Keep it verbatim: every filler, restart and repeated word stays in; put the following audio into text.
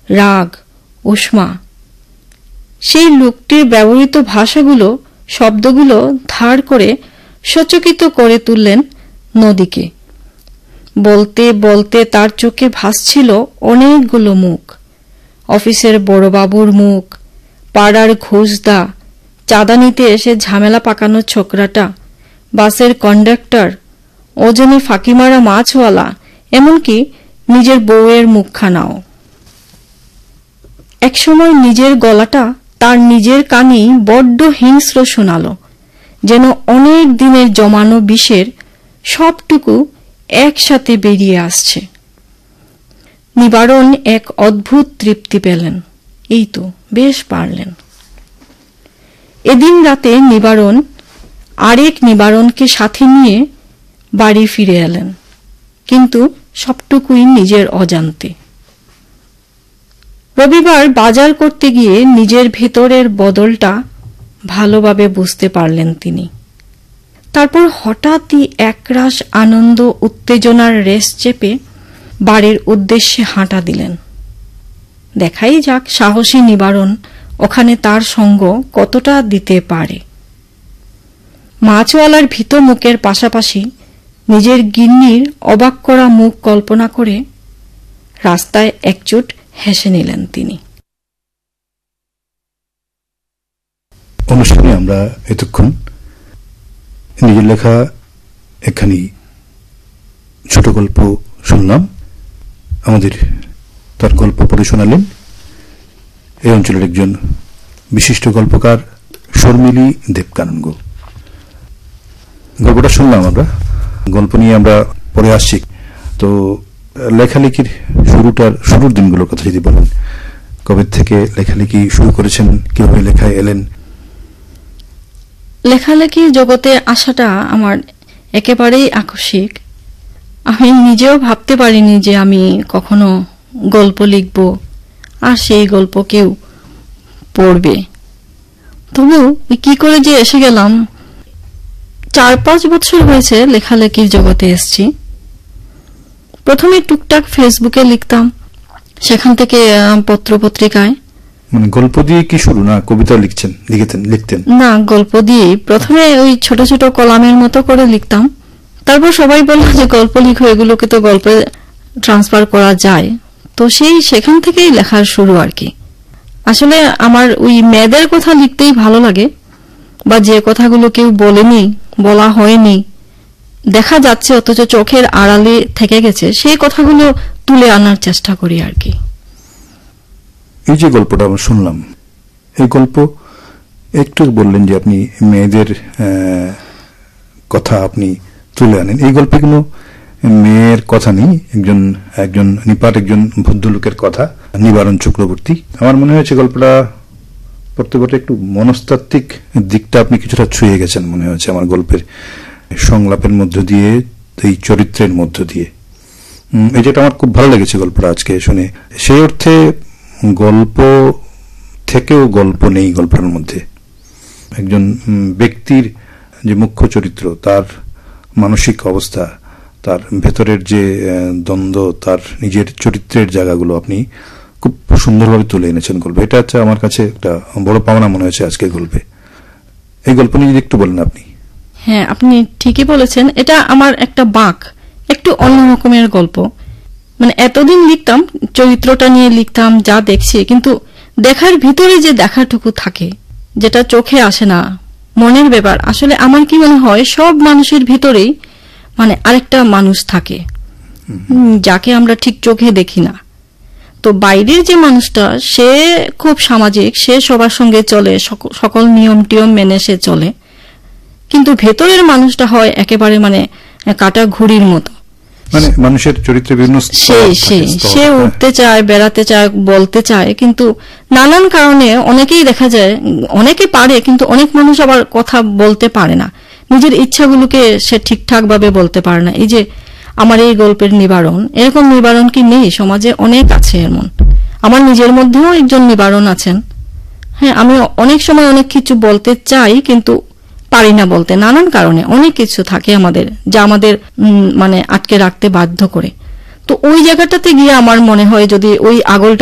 রাগ, উষ্মা। সেই লোকটির ব্যবহৃত ভাষাগুলো, শব্দগুলো ধার করে সচকিত করে তুললেন নদীকে। বলতে বলতে তার চোখে ভাসছিল অনেকগুলো মুখ। অফিসের বড়বাবুর মুখ, পাড়ার ঘোষদা, চাঁদা নিতে এসে ঝামেলা পাকানো ছোকরাটা, বাসের কন্ডাক্টর, ওজনে ফাঁকিমারা মাছওয়ালা, এমনকি নিজের বউয়ের মুখখানাও। একসময় নিজের গলাটা তার নিজের কানেই বড্ড হিংস্র শোনাল, যেন অনেক দিনের জমানো বিষের সবটুকু একসাথে বেরিয়ে আসছে। নিবারণ এক অদ্ভুত তৃপ্তি পেলেন। এই তো বেশ পারলেন। এদিন রাতে নিবারণ আরেক নিবারণকে সাথে নিয়ে বাড়ি ফিরে এলেন, কিন্তু সবটুকুই নিজের অজান্তে। রবিবার বাজার করতে গিয়ে নিজের ভেতরের বদলটা ভালোভাবে বুঝতে পারলেন তিনি। তারপর হঠাৎই একরাশ আনন্দ উত্তেজনার রেশ চেপে বাড়ির উদ্দেশ্যে হাঁটা দিলেন। দেখাই যাক সাহসী নিবারণ ওখানে তার সঙ্গ কতটা দিতে পারে। মাছওয়ালার ভীত মুখের পাশাপাশি নিজের গিন্নির অবাক করা মুখ কল্পনা করে রাস্তায় একচুট হেসে নিলেন তিনি। অনুষ্ঠানে আমরা এতক্ষণ নিজের লেখা একখানি ছোট গল্প শুনলাম। আমাদের তার গল্প পড়ে শোনালেন এই অঞ্চলের একজন বিশিষ্ট গল্পকার শর্মিলী দেবকানন্দ। গল্পটা শুনলাম আমরা, গল্প নিয়ে আমরা পরে আসছি। তো লেখালেখির শুরুটার শুরুর দিনগুলোর কথা যদি বলেন, কবে থেকে লেখালেখি শুরু করেছেন, কিভাবে লেখায় এলেন? লেখালেখির জগতে আসাটা আমার একেবারেই আকস্মিক। আমি নিজেও ভাবতে পারিনি যে আমি কখনো গল্প লিখব আর সেই গল্প কেউ পড়বে। তবু কি করে যে এসে গেলাম। চার পাঁচ বছর হয়েছে লেখালেখির জগতে এসছি। প্রথমে টুকটাক ফেসবুকে লিখতাম, সেখান থেকে পত্র পত্রিকায়। মানে গল্প দিয়ে কি শুরু, না কবিতা লিখছেন লিখতেন লিখতেন? না, গল্প দিয়ে প্রথমে ওই ছোট ছোট কলামের মতো করে লিখতাম। তারপর সবাই বলল যে গল্প লিখো, এগুলোকে তো গল্পে ট্রান্সফার করা যায়। তো সেই সেখান থেকেই লেখার শুরু আর কি। আসলে আমার ওই মেয়েদের কথা লিখতেই ভালো লাগে, বা যে কথাগুলো কেউ বলেনি, বলা হয়নি, দেখা যাচ্ছে অথচ চোখের আড়ালে থেকে গেছে, সেই কথাগুলো তুলে আনার চেষ্টা করি আর কি। এই যে গল্পটা আমরা শুনলাম, এই গল্প একটু বললেন যে আপনি মেয়েদের কথা আপনি তুলে আনেন। এই গল্পে কোনো মেয়ের কথা নেই, একজন একজন নিপাট একজন ভদ্রলোকের কথা, নিবারণ চক্রবর্তী। আমার মনে হয়েছে গল্পটা পড়তে পড়তে একটু মনস্তাত্ত্বিক দিকটা আপনি কিছুটা ছুঁয়ে গেছেন মনে হয়েছে আমার গল্পের সংলাপের মধ্য দিয়ে, এই চরিত্রের মধ্য দিয়ে। এই যেটা আমার খুব ভালো লেগেছে গল্পটা আজকে শুনে। সেই অর্থে গল্প থেকেও গল্প নেই গল্পের মধ্যে। একজন ব্যক্তির যে মুখ্য চরিত্র, তার মানসিক অবস্থা, তার ভেতরের যে দ্বন্দ্ব, তার নিজের চরিত্রের জায়গাগুলো আপনি খুব সুন্দরভাবে তুলে এনেছেন গল্পে। এটা হচ্ছে আমার কাছে একটা বড় পাওনা মনে হয়েছে আজকের গল্পে। এই গল্প নিয়ে যদি একটু বলেন আপনি। হ্যাঁ, আপনি ঠিকই বলেছেন। এটা আমার একটা বাঁক, একটু অন্য রকমের গল্প। মানে এতদিন লিখতাম, চরিত্রটা নিয়ে লিখতাম, যা দেখছি, কিন্তু দেখার ভিতরে যে দেখাটুকু থাকে, যেটা চোখে আসে না, মনের ব্যাপার। আসলে আমার কি মনে হয়, সব মানুষের ভিতরেই মানে আরেকটা মানুষ থাকে, যাকে আমরা ঠিক চোখে দেখি না। তো বাইরের যে মানুষটা, সে খুব সামাজিক, সে সবার সঙ্গে চলে, সকল নিয়ম টিয়ম মেনে সে চলে, কিন্তু ভেতরের মানুষটা হয় একেবারে মানে কাটা ঘুড়ির মতো। মানে মানুষের চরিত্রে বিভিন্ন সে উঠতে চায়, বেড়াতে চায়, বলতে চায়, কিন্তু নানান কারণে অনেকেই দেখা যায়, অনেকে পারে, কিন্তু অনেক মানুষ আবার কথা বলতে পারে না, নিজের ইচ্ছাগুলোকে সে ঠিকঠাক ভাবে বলতে পারে না। এই যে আমার এই গল্পের নিবারণ, এরকম নিবারণ কি নেই সমাজে? অনেক আছে এমন। আমার নিজের মধ্যেও একজন নিবারণ আছেন। হ্যাঁ, আমি অনেক সময় অনেক কিছু বলতে চাই, কিন্তু পারি না বলতে, নানান কারণে। অনেক কিছু থাকে আমাদের, যা আমাদের মানে আটকে রাখতে বাধ্য করে। তো ওই জায়গাটাতে গিয়ে আমার মনে হয় যদি ওই আগলটা